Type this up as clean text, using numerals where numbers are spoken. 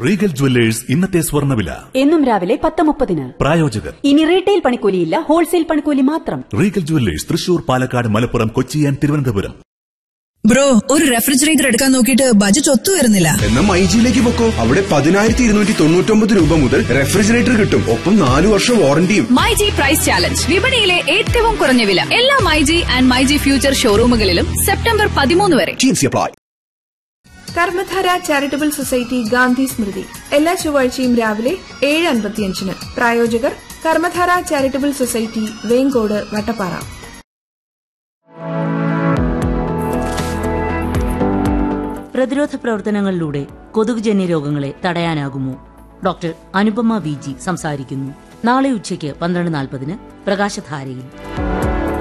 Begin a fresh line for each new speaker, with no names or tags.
Regal jewellers ഇന്നത്തെ സ്വർണ്ണവില
എന്നും രാവിലെ 10:30.
പ്രായോജകർ
ഇനി റീറ്റെയിൽ പണിക്കൂലിയില്ല, ഹോൾസെയിൽ പണിക്കൂലി മാത്രം.
Regal jewellers Thrissur, Palakkad, Malappuram, Kochi and Thiruvananthapuram.
Bro, ഒരു റെഫ്രിജറേറ്റർ എടുക്കാൻ നോക്കിയിട്ട് ബജറ്റ് ഒത്തു വരുന്നില്ല.
എന്നാ മൈജിയിലേക്ക് പൊക്കോ. അവിടെ 10,299 രൂപ മുതൽ റെഫ്രിജറേറ്റർ കിട്ടും. ഒപ്പം 4 വർഷം വാറണ്ടിയും.
MyG price challenge. വിപണിയിലെ ഏറ്റവും കുറഞ്ഞ വില. എല്ലാ myG and myG future ഷോറൂമുകളിലും September 13 വരെ.
കർമ്മധാര ചാരിറ്റബിൾ സൊസൈറ്റി ഗാന്ധി സ്മൃതി എല്ലാ ചൊവ്വാഴ്ചയും രാവിലെ 7:55. പ്രായോജകർ കർമ്മധാര ചാരിറ്റബിൾ സൊസൈറ്റി, വേങ്കോട്, വട്ടപ്പാറ.
പ്രതിരോധ പ്രവർത്തനങ്ങളിലൂടെ കൊതുകുജന്യ രോഗങ്ങളെ തടയാനാകുമോ? ഡോക്ടർ അനുപമ വി ജി സംസാരിക്കുന്നു. നാളെ ഉച്ചയ്ക്ക് 12:40 പ്രകാശധാരയിൽ.